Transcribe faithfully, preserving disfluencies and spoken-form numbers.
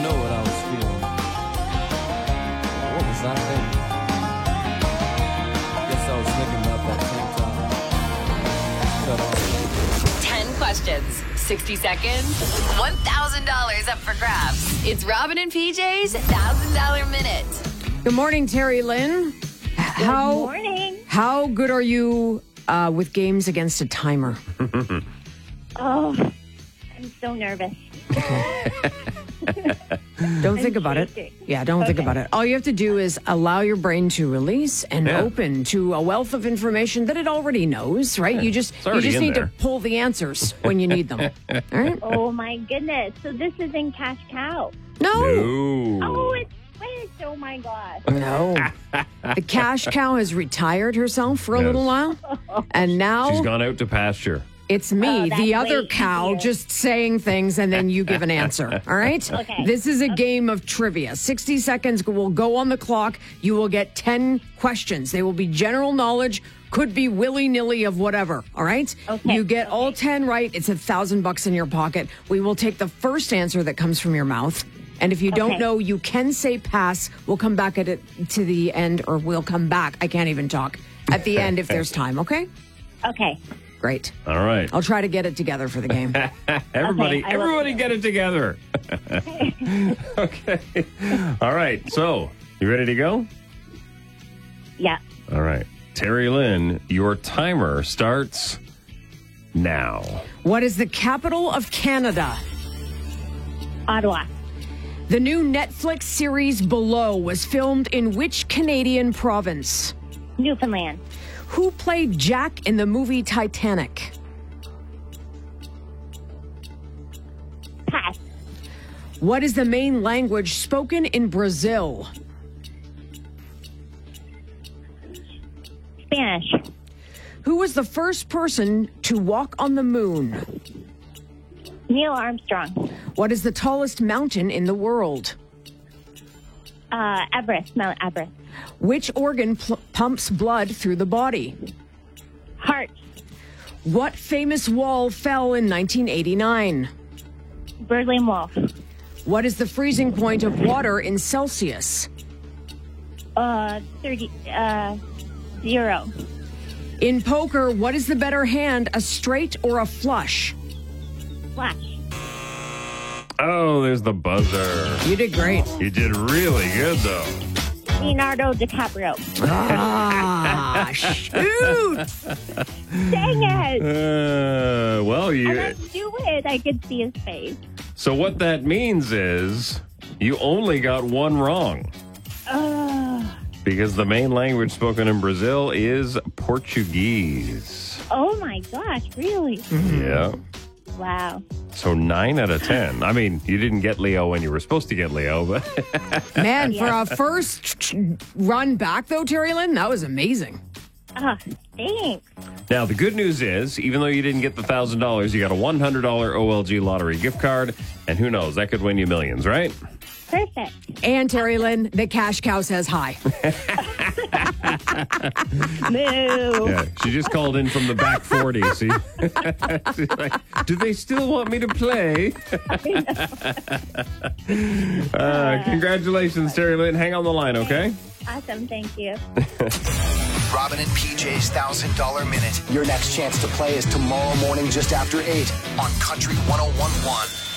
I know what I was feeling. What was I thinking? Guess I was thinking about that same time. Cut off. ten questions, sixty seconds, one thousand dollars up for grabs. It's Robin and P J's one thousand dollars Minute. Good morning, Terry Lynn. How, Good morning. How good are you uh, with games against a timer? Oh, I'm so nervous. Don't think about it. shaking. Yeah, don't think Okay. about it. All you have to do is allow your brain to release and Yeah. open to a wealth of information that it already knows, right? You just you already just in need there. to pull the answers when you need them. All right? Oh, my goodness. So this isn't Cash Cow. No. Ooh. Oh, it's Twitch. Oh, my gosh. No. The cash cow has retired herself for a Yes. little while, and now She's gone out to pasture. it's me, Oh, that's the other way cow, easier. just saying things and then you give an answer. All right? Okay. This is a game of trivia. sixty seconds will go on the clock. You will get ten questions. They will be general knowledge, could be willy-nilly of whatever. All right? Okay. You get all ten right, it's a thousand bucks in your pocket. We will take the first answer that comes from your mouth. And if you don't Okay. know, you can say pass. We'll come back at it to the end, or we'll come back. I can't even talk. At the end if there's time, okay? Okay. Great. All right. I'll try to get it together for the game. Everybody, Okay, I will everybody do. get it together. Okay. All right. So, you ready to go? Yeah. All right. Terry Lynn, your timer starts now. What is the capital of Canada? Ottawa. The new Netflix series Below was filmed in which Canadian province? Newfoundland. Who played Jack in the movie Titanic? Pass. What is the main language spoken in Brazil? Spanish. Who was the first person to walk on the moon? Neil Armstrong. What is the tallest mountain in the world? Uh, Everest. Mount Everest. Which organ pl- pumps blood through the body? Heart. What famous wall fell in nineteen eighty-nine? Berlin Wall. What is the freezing point of water in Celsius? Uh, thirty. Uh, zero. In poker, what is the better hand, a straight or a flush? Flash. Oh, there's the buzzer. You did great. You did really good, though. Leonardo DiCaprio. Ah, shoot! Dang it. Uh, well, I you. didn't do it. I could see his face. So what that means is you only got one wrong. Uh, Because the main language spoken in Brazil is Portuguese. oh, my gosh. Really? Yeah. Wow. So nine out of ten. I mean, you didn't get Leo when you were supposed to get Leo, but Man, for a first run back, though, Terry Lynn, that was amazing. Oh, thanks. now the good news is, even though you didn't get the one thousand dollars, you got a one hundred dollars O L G lottery gift card, and who knows, that could win you millions, right? Perfect. And Terry Lynn, the cash cow says hi. Moo. Yeah, she just called in from the back forty. See, she's like, do they still want me to play? uh, congratulations, Terry Lynn. Hang on the line, okay? Awesome. Thank you. Robin and P J's one thousand dollars Minute. Your next chance to play is tomorrow morning just after eight on Country one oh one point one.